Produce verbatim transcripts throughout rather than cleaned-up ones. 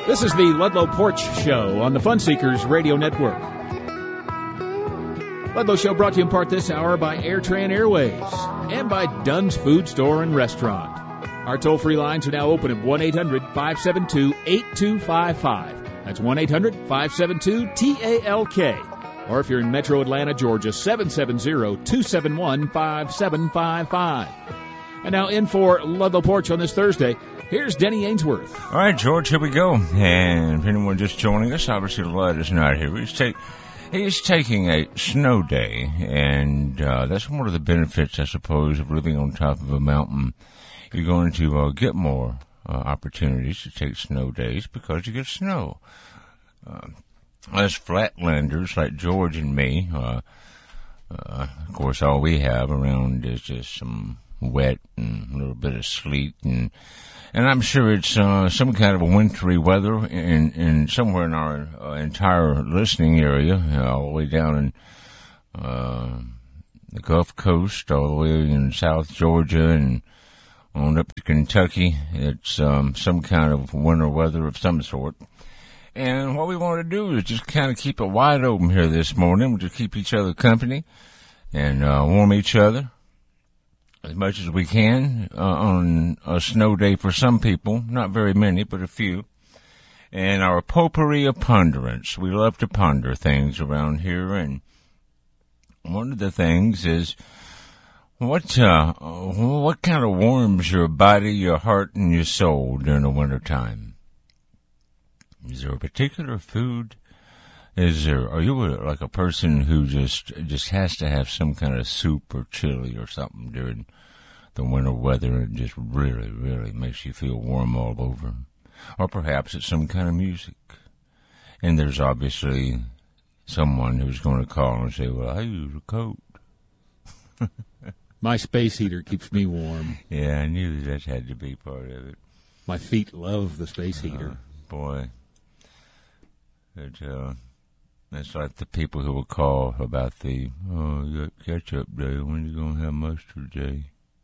This is the Ludlow Porch Show on the Fun Seekers Radio Network. Ludlow Show brought to you in part this hour by AirTran Airways and by Dunn's Food Store and Restaurant. Our toll-free lines are now open at one eight hundred five seven two eight two five five. That's one eight hundred five seven two T A L K. Or if you're in Metro Atlanta, Georgia, seven seven zero two seven one five seven five five. And now in for Ludlow Porch on this Thursday, here's Denny Ainsworth. All right, George, here we go. And if anyone just joining us, obviously Lud is not here. He's, take, he's taking a snow day, and uh, that's one of the benefits, I suppose, of living on top of a mountain. You're going to uh, get more uh, opportunities to take snow days because you get snow. Uh, us flatlanders like George and me, uh, uh, of course, all we have around is just some wet and a little bit of sleet, and and I'm sure it's uh, some kind of a wintry weather in, in somewhere in our uh, entire listening area, uh, all the way down in uh, the Gulf Coast, all the way in South Georgia, and on up to Kentucky. It's um, some kind of winter weather of some sort. And what we want to do is just kind of keep it wide open here this morning. We'll just keep each other company and uh, warm each other as much as we can uh, on a snow day for some people. Not very many, but a few. And our potpourri of ponderance. We love to ponder things around here. And one of the things is, what uh, what kind of warms your body, your heart, and your soul during the wintertime? Is there a particular food? Is there? Are you a, like a person who just just has to have some kind of soup or chili or something during the winter weather? It just really, really makes you feel warm all over. Or perhaps it's some kind of music. And there's obviously someone who's going to call and say, "Well, I use a coat." My space heater keeps me warm. Yeah, I knew that had to be part of it. My feet love the space heater. Uh, boy. It, uh, it's like the people who will call about the, oh, you got ketchup day, when you going to have mustard day?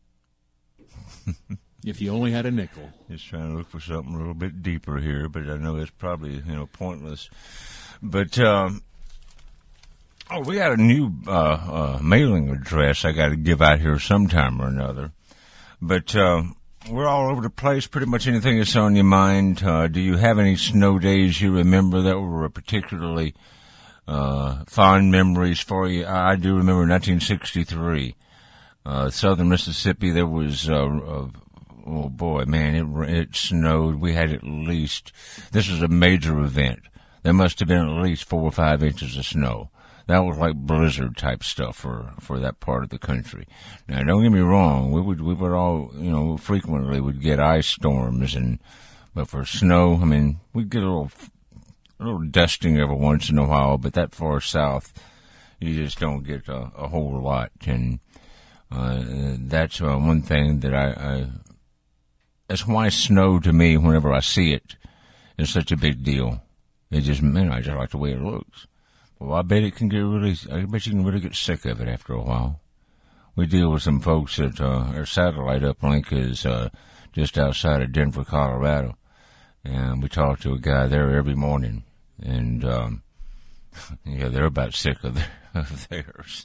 If you only had a nickel. Just trying to look for something a little bit deeper here, but I know it's probably, you know, pointless. But, um, oh, we got a new uh, uh, mailing address I got to give out here sometime or another. But, uh, we're all over the place, pretty much anything that's on your mind. Uh, do you have any snow days you remember that were particularly uh, fond memories for you? I do remember nineteen sixty-three, uh, southern Mississippi. There was, uh, uh, oh boy, man, it, it snowed. We had at least, this was a major event. There must have been at least four or five inches of snow. That was like blizzard type stuff for, for that part of the country. Now, don't get me wrong. We would, we would all, you know, frequently would get ice storms and, but for snow, I mean, we'd get a little, a little dusting every once in a while, but that far south, you just don't get a, a whole lot. And, uh, that's uh, one thing that I, I, that's why snow to me, whenever I see it, is such a big deal. It just, man, I just like the way it looks. Well, I bet it can get really, I bet you can really get sick of it after a while. We deal with some folks that, uh, our satellite uplink is, uh, just outside of Denver, Colorado. And we talk to a guy there every morning. And, um, yeah, they're about sick of, their, of theirs.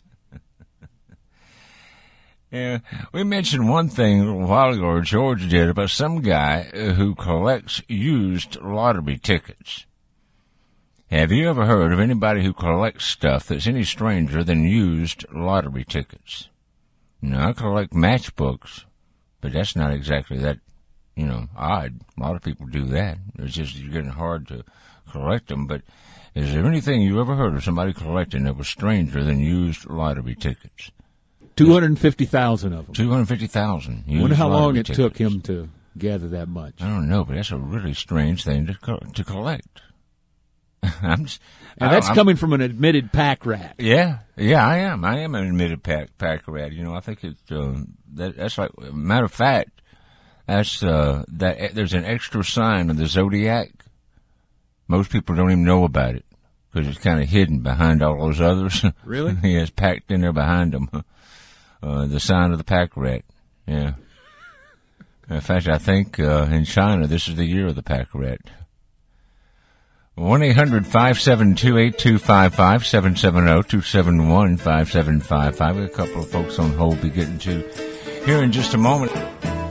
Yeah, we mentioned one thing a little while ago, or George did, about some guy who collects used lottery tickets. Have you ever heard of anybody who collects stuff that's any stranger than used lottery tickets? Now, I collect matchbooks, but that's not exactly that, you know, odd. A lot of people do that. It's just you're getting hard to collect them. But is there anything you ever heard of somebody collecting that was stranger than used lottery tickets? two hundred fifty thousand of them. two hundred fifty thousand. I wonder how long it tickets. took him to gather that much. I don't know, but that's a really strange thing to co- to collect. I'm just, and that's I'm, coming from an admitted pack rat. Yeah, yeah, I am. I am an admitted pack pack rat. You know, I think it's uh, that, that's like. Matter of fact, that's uh, that. There's an extra sign of the zodiac. Most people don't even know about it because it's kind of hidden behind all those others. Really? Yeah, it's packed in there behind them. Uh, the sign of the pack rat. Yeah. In fact, I think uh, in China this is the year of the pack rat. one eight hundred five seven two eight two five five, seven seven zero two seven one five seven five five. A couple of folks on hold be getting to here in just a moment.